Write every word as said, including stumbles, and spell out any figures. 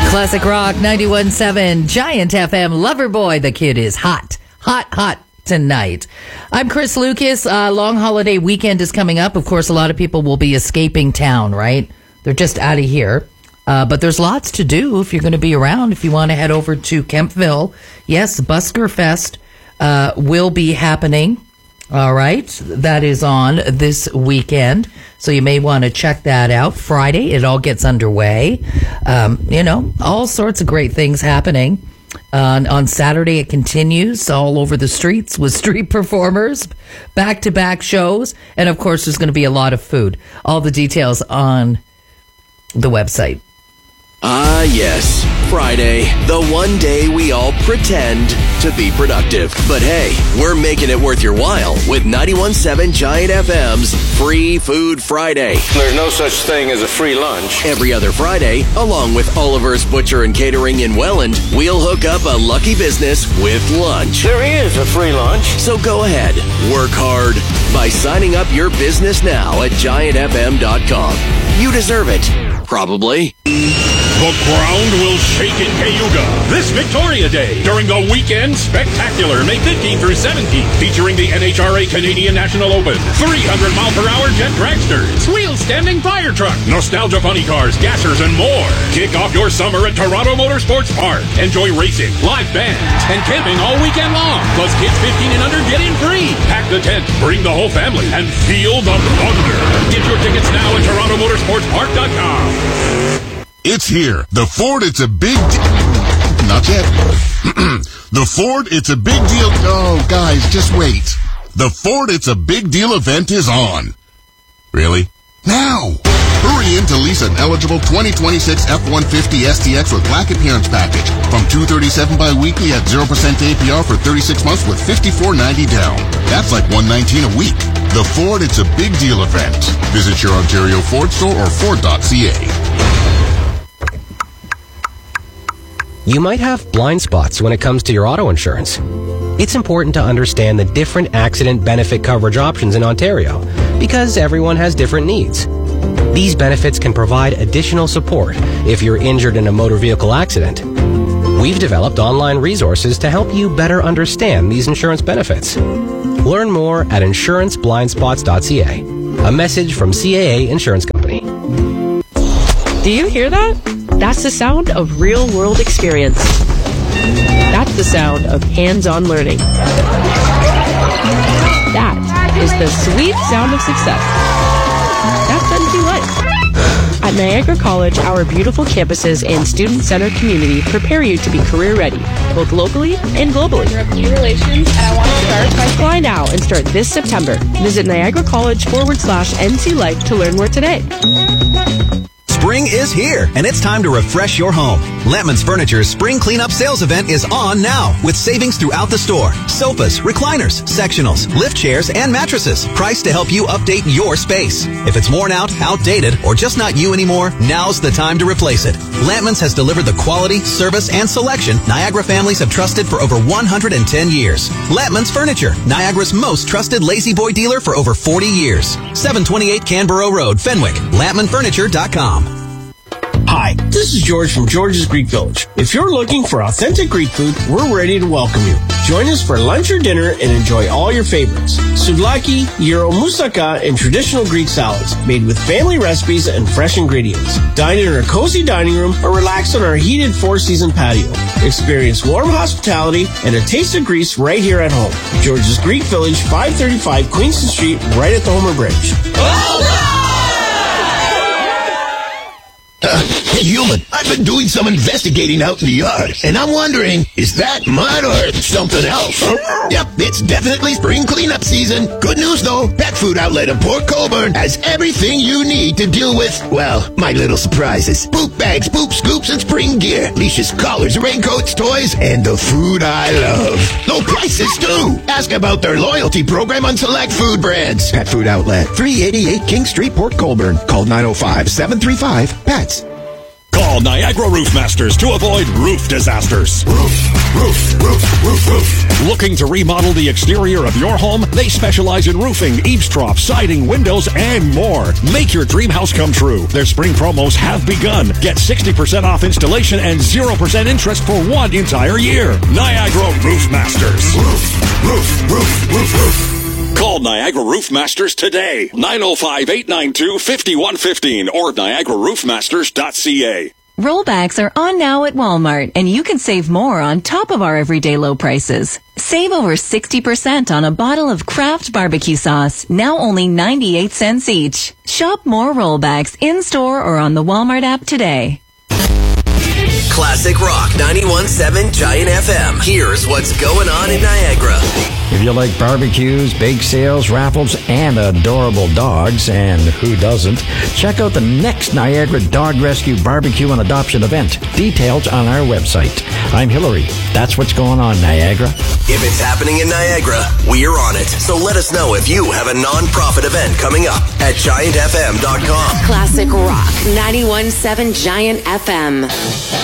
Classic Rock ninety-one point seven, Giant F M. Loverboy, the kid is hot, hot, hot tonight. I'm Chris Lucas. Uh, long holiday weekend is coming up. Of course, a lot of people will be escaping town, right? They're just out of here. Uh, but there's lots to do if you're going to be around. If you want to head over to Kempville, yes, Busker Fest uh, will be happening. All right. That is on this weekend. So you may want to check that out. Friday, it all gets underway. Um, you know, all sorts of great things happening. Uh, on Saturday, it continues all over the streets with street performers, back-to-back shows. And, of course, there's going to be a lot of food. All the details on the website. Ah, yes. Friday, the one day we all pretend to be productive. But hey, we're making it worth your while with ninety-one point seven Giant F M's Free Food Friday. There's no such thing as a free lunch. Every other Friday, along with Oliver's Butcher and Catering in Welland, we'll hook up a lucky business with lunch. There is a free lunch. So go ahead, work hard by signing up your business now at giant f m dot com. You deserve it. Probably. The ground will shake in Cayuga this Victoria Day during the Weekend Spectacular, May fifteenth through seventeenth, featuring the N H R A Canadian National Open, three hundred mile per hour jet dragsters, wheel-standing fire truck, nostalgia funny cars, gassers, and more. Kick off your summer at Toronto Motorsports Park. Enjoy racing, live bands, and camping all weekend long. Plus, kids fifteen and under get in free. Pack the tent, bring the whole family, and feel the thunder. Get your tickets now at toronto motorsports park dot com. It's here. The Ford, it's a big deal. Not yet. The Ford, it's a big deal. Oh, guys, just wait. The Ford, it's a big deal event is on. Really? Now! Hurry in to lease an eligible twenty twenty-six F one fifty S T X with Black Appearance Package from two hundred thirty-seven dollars bi-weekly at zero percent A P R for thirty-six months with fifty-four ninety down. That's like one hundred nineteen dollars a week. The Ford, it's a big deal event. Visit your Ontario Ford store or ford dot c a. You might have blind spots when it comes to your auto insurance. It's important to understand the different accident benefit coverage options in Ontario because everyone has different needs. These benefits can provide additional support if you're injured in a motor vehicle accident. We've developed online resources to help you better understand these insurance benefits. Learn more at insurance blind spots dot c a. A message from C A A Insurance Company. Do you hear that? That's the sound of real-world experience. That's the sound of hands-on learning. That is the sweet sound of success. That's N C Life. At Niagara College, our beautiful campuses and student-centered community prepare you to be career-ready, both locally and globally. New relations, and I want to start by Fly now and start this September. Visit Niagara College forward slash N C Life to learn more today. Spring is here, and it's time to refresh your home. Lampman's Furniture's Spring Cleanup Sales Event is on now, with savings throughout the store. Sofas, recliners, sectionals, lift chairs, and mattresses, priced to help you update your space. If it's worn out, outdated, or just not you anymore, now's the time to replace it. Lampman's has delivered the quality, service, and selection Niagara families have trusted for over one hundred ten years. Lampman's Furniture, Niagara's most trusted lazy boy dealer for over forty years. seven twenty-eight Canberra Road, Fenwick, lampman furniture dot com. Hi, this is George from George's Greek Village. If you're looking for authentic Greek food, we're ready to welcome you. Join us for lunch or dinner and enjoy all your favorites. Souvlaki, gyro, moussaka, and traditional Greek salads made with family recipes and fresh ingredients. Dine in our cozy dining room or relax on our heated four-season patio. Experience warm hospitality and a taste of Greece right here at home. George's Greek Village, five thirty-five Queenston Street, right at the Homer Bridge. Uh, hey, human, I've been doing some investigating out in the yard, and I'm wondering, is that mud or something else? Yep, it's definitely spring cleanup season. Good news, though, Pet Food Outlet of Port Colborne has everything you need to deal with, well, my little surprises. Poop bags, poop scoops, and spring gear. Leashes, collars, raincoats, toys, and the food I love. Low prices, too. Ask about their loyalty program on select food brands. Pet Food Outlet, three eighty-eight King Street, Port Colborne. Call nine oh five, seven three five, P E T S. Call Call Niagara Roof Masters to avoid roof disasters. Roof, roof, roof, roof, roof. Looking to remodel the exterior of your home? They specialize in roofing, eaves troughs, siding, windows, and more. Make your dream house come true. Their spring promos have begun. Get sixty percent off installation and zero percent interest for one entire year. Niagara Roof Masters. Roof, roof, roof, roof, roof. Call Niagara Roof Masters today. nine oh five, eight nine two, five one one five or niagara roof masters dot c a. Rollbacks are on now at Walmart, and you can save more on top of our everyday low prices. Save over sixty percent on a bottle of Kraft barbecue sauce, now only ninety-eight cents each. Shop more Rollbacks in-store or on the Walmart app today. Classic Rock ninety-one point seven Giant F M. Here's what's going on in Niagara. If you like barbecues, bake sales, raffles, and adorable dogs, and who doesn't, check out the next Niagara Dog Rescue Barbecue and Adoption event. Details on our website. I'm Hillary. That's what's going on, Niagara. If it's happening in Niagara, we're on it. So let us know if you have a non-profit event coming up at giant f m dot com. Classic Rock ninety-one point seven Giant F M.